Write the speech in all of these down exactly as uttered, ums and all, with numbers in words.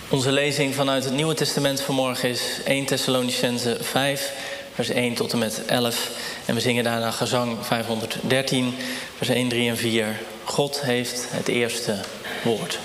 Onze lezing vanuit het Nieuwe Testament vanmorgen is Eerste Thessalonicenzen vijf, vers één tot en met elf. En we zingen daarna gezang vijfhonderddertien, vers één, drie en vier. God heeft het eerste woord.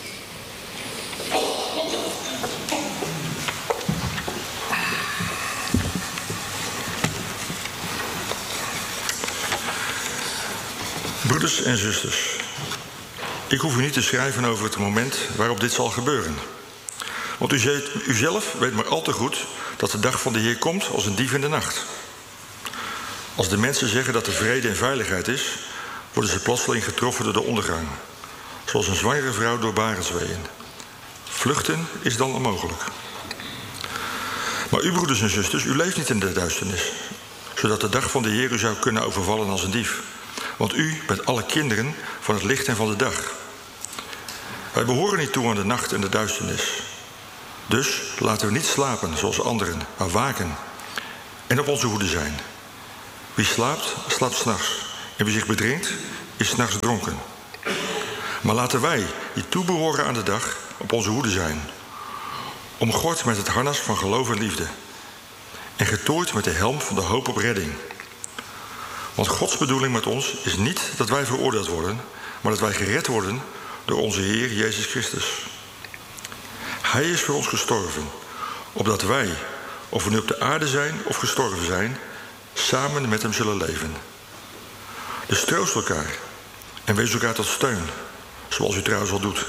Broeders en zusters, ik hoef u niet te schrijven over het moment waarop dit zal gebeuren. Want u, zet, u zelf weet maar al te goed dat de dag van de Heer komt als een dief in de nacht. Als de mensen zeggen dat er vrede en veiligheid is, worden ze plotseling getroffen door de ondergang. Zoals een zwangere vrouw door barensweeën. Vluchten is dan onmogelijk. Maar u, broeders en zusters, u leeft niet in de duisternis, zodat de dag van de Heer u zou kunnen overvallen als een dief. Want u bent alle kinderen van het licht en van de dag. Wij behoren niet toe aan de nacht en de duisternis. Dus laten we niet slapen zoals anderen, maar waken en op onze hoede zijn. Wie slaapt, slaapt 's nachts. En wie zich bedrinkt, is 's nachts dronken. Maar laten wij, die toebehoren aan de dag, op onze hoede zijn. Omgord met het harnas van geloof en liefde. En getooid met de helm van de hoop op redding. Want Gods bedoeling met ons is niet dat wij veroordeeld worden, maar dat wij gered worden door onze Heer Jezus Christus. Hij is voor ons gestorven, opdat wij, of we nu op de aarde zijn of gestorven zijn, samen met hem zullen leven. Dus troost elkaar en wees elkaar tot steun, zoals u trouwens al doet.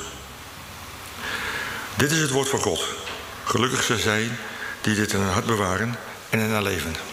Dit is het woord van God. Gelukkig zijn zij die dit in hun hart bewaren en ernaar leven.